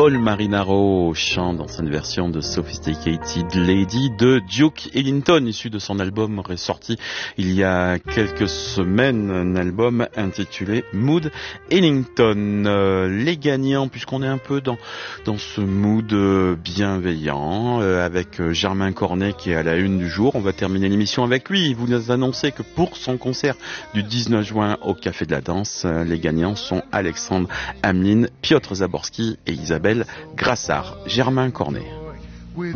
Paul Marinaro chante dans cette version de Sophisticated Lady de Duke Ellington, issu de son album ressorti il y a quelques semaines, un album intitulé Mood Ellington. Les gagnants, puisqu'on est un peu dans ce mood bienveillant, avec Germain Cornet qui est à la une du jour. On va terminer l'émission avec lui. Il vous annonçait que pour son concert du 19 juin au Café de la Danse, les gagnants sont Alexandre Hamelin, Piotr Zaborski et Isabelle Grassard. Germain Cornet.